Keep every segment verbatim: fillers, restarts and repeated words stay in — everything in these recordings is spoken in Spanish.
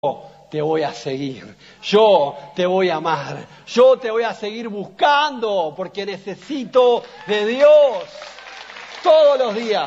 te voy a seguir, yo te voy a amar, yo te voy a seguir buscando porque necesito de Dios todos los días.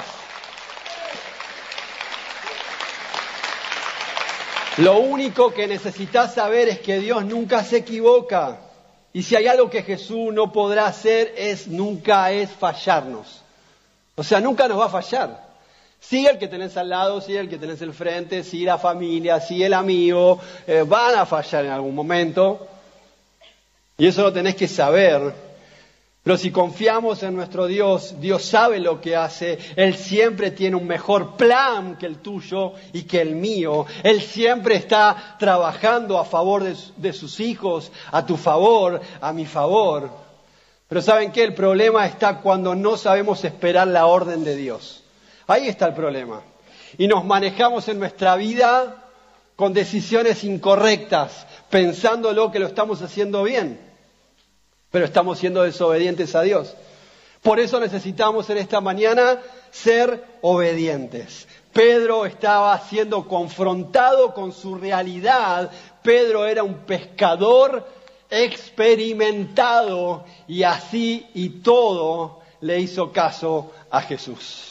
Lo único que necesitas saber es que Dios nunca se equivoca. Y si hay algo que Jesús no podrá hacer es nunca es fallarnos. O sea, nunca nos va a fallar. Sí el que tenés al lado, sí el que tenés al frente, sí la familia, sí el amigo, eh, van a fallar en algún momento. Y eso lo tenés que saber. Pero si confiamos en nuestro Dios, Dios sabe lo que hace. Él siempre tiene un mejor plan que el tuyo y que el mío. Él siempre está trabajando a favor de, de sus hijos, a tu favor, a mi favor. Pero ¿saben qué? El problema está cuando no sabemos esperar la orden de Dios. Ahí está el problema. Y nos manejamos en nuestra vida con decisiones incorrectas, pensándolo que lo estamos haciendo bien, pero estamos siendo desobedientes a Dios. Por eso necesitamos en esta mañana ser obedientes. Pedro estaba siendo confrontado con su realidad. Pedro era un pescador experimentado y así y todo le hizo caso a Jesús.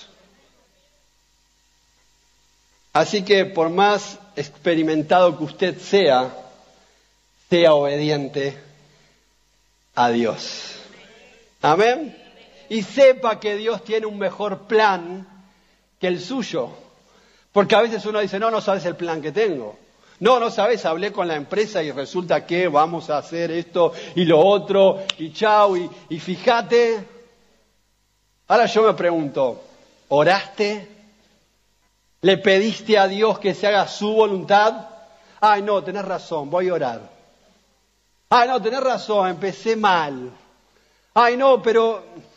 Así que por más experimentado que usted sea, sea obediente a Dios. Amén. Y sepa que Dios tiene un mejor plan que el suyo. Porque a veces uno dice, no, no sabes el plan que tengo. No, no sabes, hablé con la empresa y resulta que vamos a hacer esto y lo otro y chau. Y, y fíjate. Ahora yo me pregunto, ¿oraste? ¿Le pediste a Dios que se haga su voluntad? Ay, no, tenés razón, voy a orar. Ay, no, tenés razón, empecé mal. Ay, no, pero...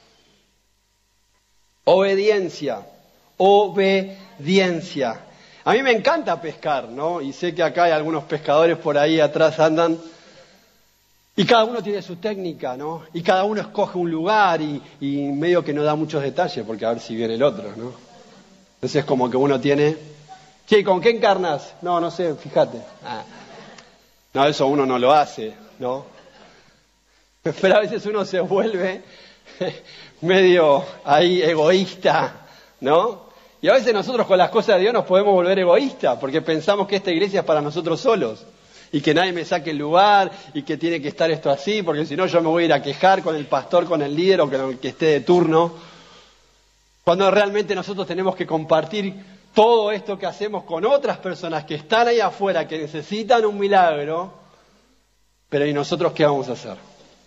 Obediencia, obediencia. A mí me encanta pescar, ¿no? Y sé que acá hay algunos pescadores por ahí atrás andan. Y cada uno tiene su técnica, ¿no? Y cada uno escoge un lugar y, y medio que no da muchos detalles porque a ver si viene el otro, ¿no? Entonces es como que uno tiene... Che, ¿con qué encarnas? No, no sé, fíjate. Ah. No, eso uno no lo hace, ¿no? Pero a veces uno se vuelve medio ahí egoísta, ¿no? Y a veces nosotros con las cosas de Dios nos podemos volver egoístas porque pensamos que esta iglesia es para nosotros solos y que nadie me saque el lugar y que tiene que estar esto así porque si no yo me voy a ir a quejar con el pastor, con el líder o con el que esté de turno. Cuando realmente nosotros tenemos que compartir todo esto que hacemos con otras personas que están ahí afuera, que necesitan un milagro, pero ¿y nosotros qué vamos a hacer?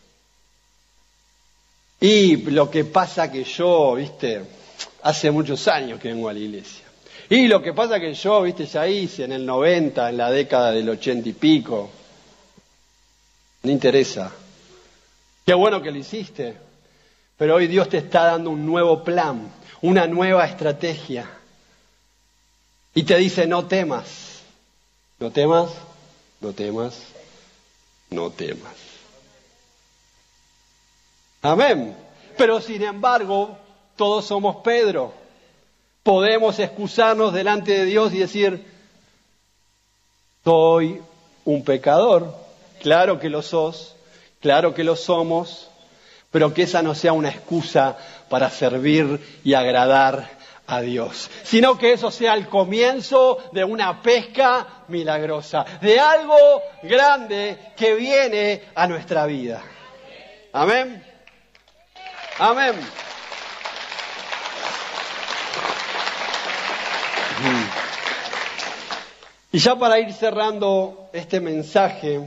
Y lo que pasa que yo, viste, hace muchos años que vengo a la iglesia. Y lo que pasa que yo, viste, ya hice en el noventa, en la década del ochenta y pico. No interesa. Qué bueno que lo hiciste, pero hoy Dios te está dando un nuevo plan. Una nueva estrategia. Y te dice, no temas. No temas, no temas, no temas. Amén. Pero sin embargo, todos somos Pedro. Podemos excusarnos delante de Dios y decir, soy un pecador. Claro que lo sos, claro que lo somos. Pero que esa no sea una excusa para servir y agradar a Dios, sino que eso sea el comienzo de una pesca milagrosa, de algo grande que viene a nuestra vida. Amén. Amén. Y ya para ir cerrando este mensaje,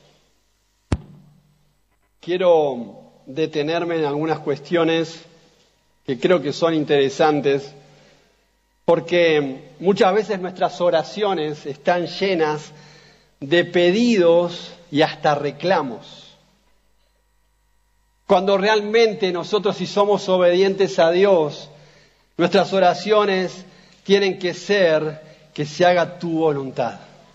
quiero detenerme en algunas cuestiones que creo que son interesantes, porque muchas veces nuestras oraciones están llenas de pedidos y hasta reclamos. Cuando realmente nosotros, si somos obedientes a Dios, nuestras oraciones tienen que ser que se haga tu voluntad.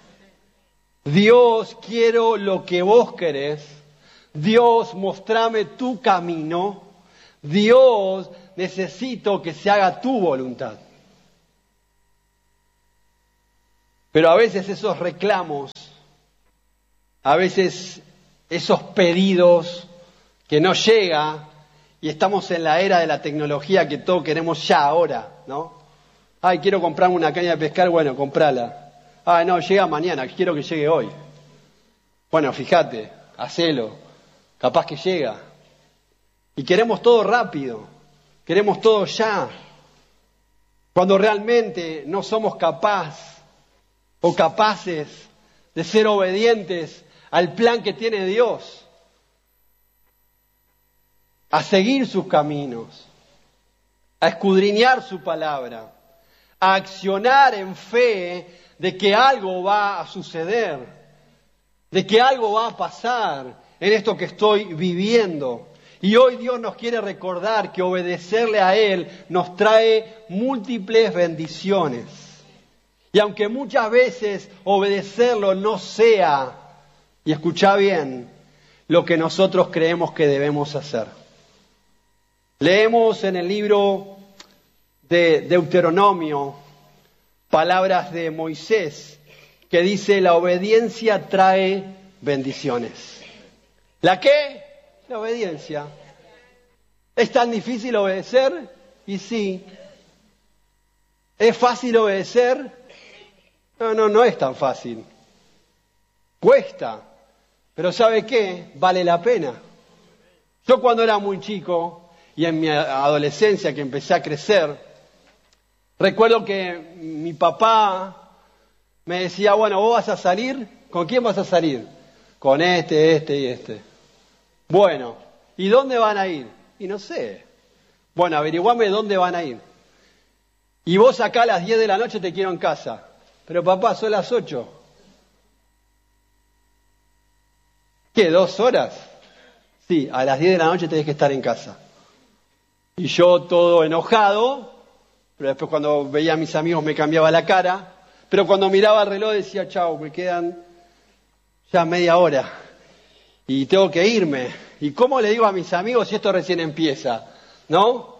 Dios, quiero lo que vos querés. Dios, mostrame tu camino. Dios, necesito que se haga tu voluntad. Pero a veces esos reclamos, a veces esos pedidos que no llega, y estamos en la era de la tecnología que todo queremos ya ahora, ¿no? Ay, quiero comprarme una caña de pescar, bueno, comprala. Ah, no, llega mañana, quiero que llegue hoy. Bueno, fíjate, hacelo, capaz que llega. Y queremos todo rápido, queremos todo ya. Cuando realmente no somos capaces o capaces de ser obedientes al plan que tiene Dios, a seguir sus caminos, a escudriñar su palabra, a accionar en fe de que algo va a suceder, de que algo va a pasar en esto que estoy viviendo. Y hoy Dios nos quiere recordar que obedecerle a Él nos trae múltiples bendiciones. Y aunque muchas veces obedecerlo no sea, y escucha bien, lo que nosotros creemos que debemos hacer. Leemos en el libro de Deuteronomio palabras de Moisés que dice: la obediencia trae bendiciones. ¿La qué? La obediencia. ¿Es tan difícil obedecer? Y sí. ¿Es fácil obedecer? No, no, no es tan fácil. Cuesta. Pero ¿sabe qué? Vale la pena. Yo cuando era muy chico y en mi adolescencia que empecé a crecer, recuerdo que mi papá me decía: bueno, ¿vos vas a salir? ¿Con quién vas a salir? Con este, este y este. Bueno, ¿y dónde van a ir? Y no sé. Bueno, averiguame dónde van a ir. Y vos acá a las diez de la noche te quiero en casa. Pero papá, son las ocho. ¿Qué, dos horas? Sí, a las diez de la noche tenés que estar en casa. Y yo todo enojado, pero después cuando veía a mis amigos me cambiaba la cara, pero cuando miraba el reloj decía: chau, me quedan ya media hora y tengo que irme. ¿Y cómo le digo a mis amigos si esto recién empieza? ¿No?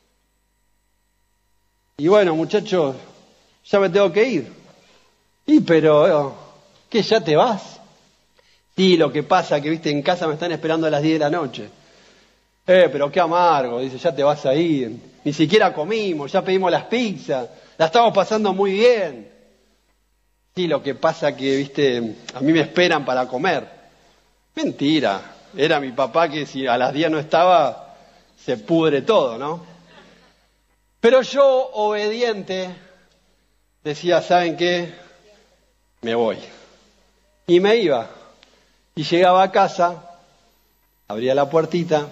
Y bueno, muchachos, ya me tengo que ir. Y pero, ¿qué, ya te vas? Sí, lo que pasa que, viste, en casa me están esperando a las diez de la noche. Eh, pero qué amargo, dice, ya te vas a ir. Ni siquiera comimos, ya pedimos las pizzas, la estamos pasando muy bien. Sí, lo que pasa que, viste, a mí me esperan para comer. Mentira, era mi papá que si a las diez no estaba, se pudre todo, ¿no? Pero yo, obediente, decía: ¿saben qué? Me voy. Y me iba. Y llegaba a casa, abría la puertita,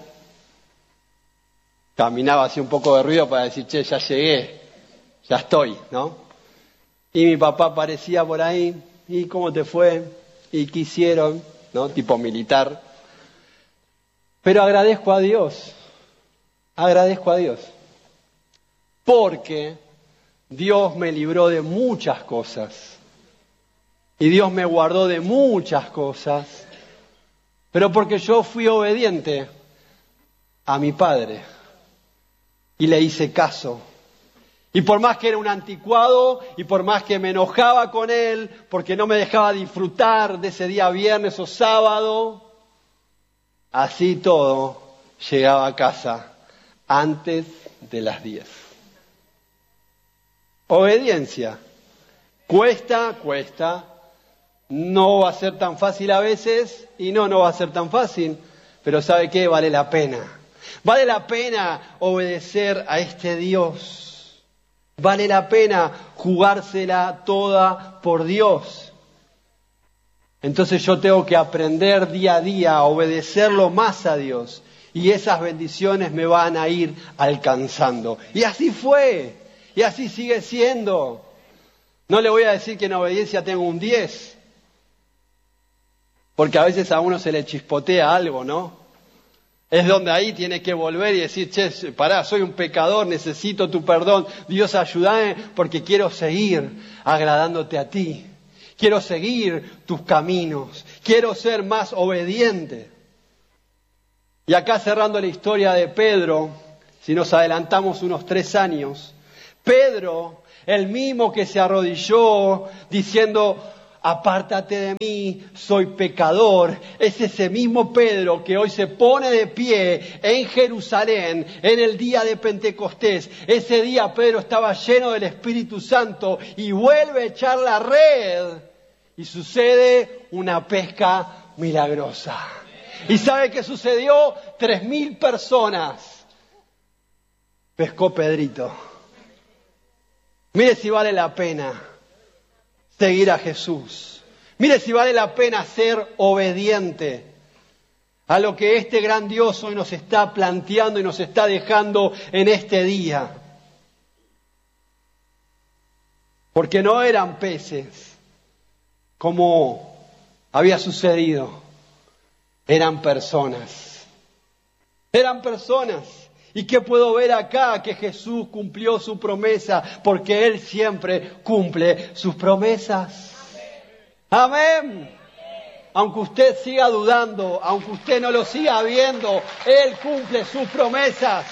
caminaba así un poco de ruido para decir: che, ya llegué, ya estoy, ¿no? Y mi papá aparecía por ahí: ¿y cómo te fue? ¿Y qué hicieron? ¿No? Tipo militar. Pero agradezco a Dios, agradezco a Dios, porque Dios me libró de muchas cosas. Y Dios me guardó de muchas cosas, pero porque yo fui obediente a mi padre y le hice caso. Y por más que era un anticuado y por más que me enojaba con él porque no me dejaba disfrutar de ese día viernes o sábado, así todo llegaba a casa antes de las diez. Obediencia. Cuesta, cuesta. No va a ser tan fácil a veces, y no, no va a ser tan fácil, pero ¿sabe qué? Vale la pena. Vale la pena obedecer a este Dios. Vale la pena jugársela toda por Dios. Entonces yo tengo que aprender día a día a obedecerlo más a Dios, y esas bendiciones me van a ir alcanzando. Y así fue, y así sigue siendo. No le voy a decir que en obediencia tengo un diez, porque a veces a uno se le chispotea algo, ¿no? Es donde ahí tiene que volver y decir: che, pará, soy un pecador, necesito tu perdón. Dios, ayúdame porque quiero seguir agradándote a ti. Quiero seguir tus caminos. Quiero ser más obediente. Y acá cerrando la historia de Pedro, si nos adelantamos unos tres años, Pedro el mismo que se arrodilló diciendo, apártate de mí, soy pecador. Es ese mismo Pedro que hoy se pone de pie en Jerusalén en el día de Pentecostés. Ese día Pedro estaba lleno del Espíritu Santo y vuelve a echar la red y sucede una pesca milagrosa. ¿Y sabe qué sucedió? Tres mil personas pescó Pedrito. Mire si vale la pena seguir a Jesús. Mire si vale la pena ser obediente a lo que este gran Dios hoy nos está planteando y nos está dejando en este día. Porque no eran peces como había sucedido. Eran personas. Eran personas. ¿Y qué puedo ver acá? Que Jesús cumplió su promesa, porque Él siempre cumple sus promesas. Amén. Aunque usted siga dudando, aunque usted no lo siga viendo, Él cumple sus promesas.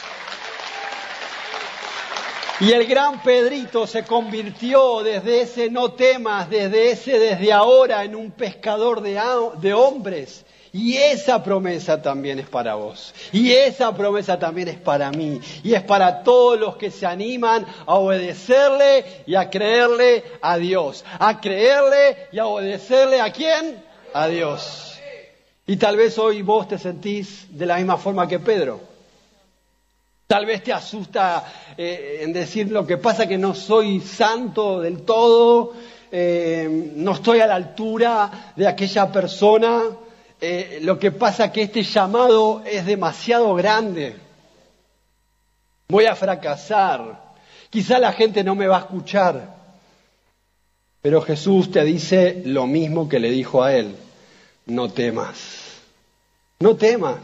Y el gran Pedrito se convirtió desde ese no temas, desde ese desde ahora, en un pescador de, de hombres. Y esa promesa también es para vos. Y esa promesa también es para mí. Y es para todos los que se animan a obedecerle y a creerle a Dios. A creerle y a obedecerle ¿a quién? A Dios. Y tal vez hoy vos te sentís de la misma forma que Pedro. Tal vez te asusta eh, en decir lo que pasa que no soy santo del todo. Eh, no estoy a la altura de aquella persona. Eh, lo que pasa que este llamado es demasiado grande. Voy a fracasar. Quizá la gente no me va a escuchar. Pero Jesús te dice lo mismo que le dijo a él. No temas. No temas.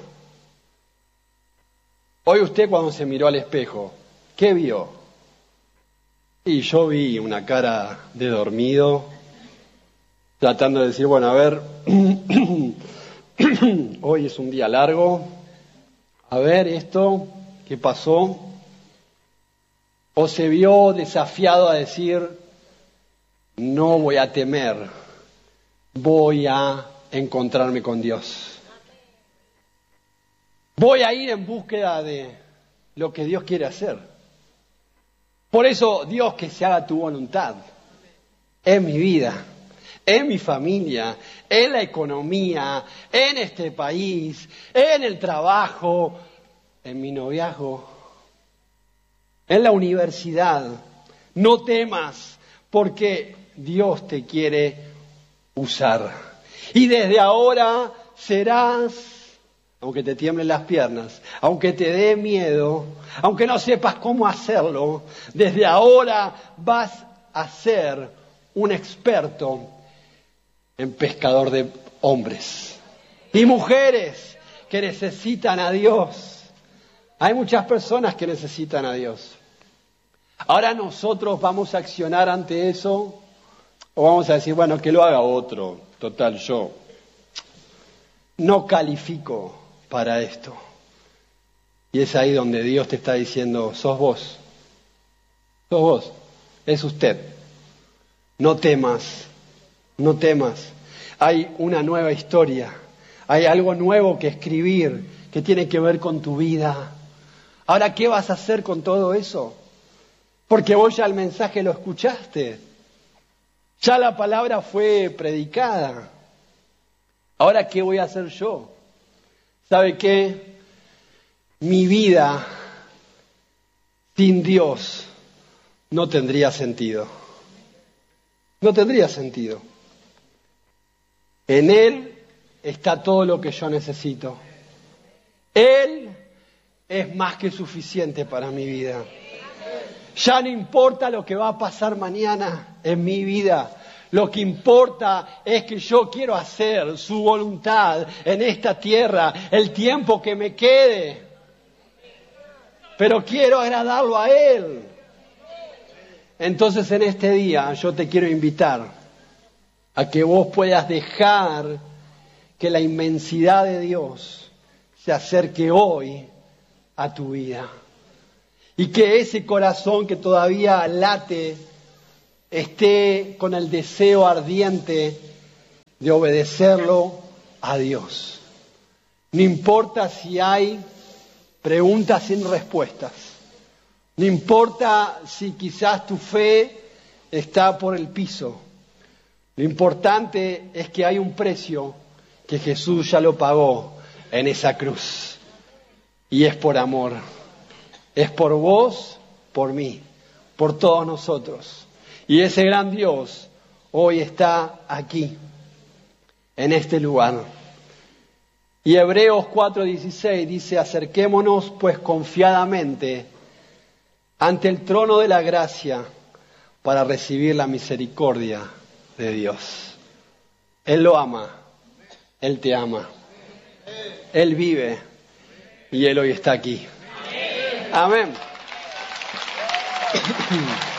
Hoy usted cuando se miró al espejo, ¿qué vio? Y yo vi una cara de dormido, tratando de decir, bueno, a ver... Hoy es un día largo. A ver esto, ¿qué pasó? O se vio desafiado a decir, no voy a temer, voy a encontrarme con Dios. Voy a ir en búsqueda de lo que Dios quiere hacer. Por eso, Dios, que se haga tu voluntad en mi vida, en mi familia, en la economía, en este país, en el trabajo, en mi noviazgo, en la universidad. No temas, porque Dios te quiere usar. Y desde ahora serás, aunque te tiemblen las piernas, aunque te dé miedo, aunque no sepas cómo hacerlo, desde ahora vas a ser un experto en pescador de hombres y mujeres que necesitan a Dios. Hay muchas personas que necesitan a Dios. Ahora nosotros vamos a accionar ante eso o vamos a decir, bueno, que lo haga otro. Total, yo no califico para esto. Y es ahí donde Dios te está diciendo, sos vos. Sos vos. Es usted. No temas. No temas, hay una nueva historia, hay algo nuevo que escribir, que tiene que ver con tu vida. Ahora, ¿qué vas a hacer con todo eso? Porque vos ya el mensaje lo escuchaste, ya la palabra fue predicada. Ahora, ¿qué voy a hacer yo? ¿Sabe qué? Mi vida sin Dios no tendría sentido. No tendría sentido. En Él está todo lo que yo necesito. Él es más que suficiente para mi vida. Ya no importa lo que va a pasar mañana en mi vida. Lo que importa es que yo quiero hacer su voluntad en esta tierra, el tiempo que me quede. Pero quiero agradarlo a Él. Entonces en este día yo te quiero invitar a que vos puedas dejar que la inmensidad de Dios se acerque hoy a tu vida. y que ese corazón que todavía late esté con el deseo ardiente de obedecerlo a Dios. No importa si hay preguntas sin respuestas. No importa si quizás tu fe está por el piso. Lo importante es que hay un precio que Jesús ya lo pagó en esa cruz. Y es por amor. Es por vos, por mí, por todos nosotros. Y ese gran Dios hoy está aquí, en este lugar. Y Hebreos cuatro dieciséis dice, acerquémonos pues confiadamente ante el trono de la gracia para recibir la misericordia de Dios. Él lo ama, Él te ama, Él vive y Él hoy está aquí. Amén.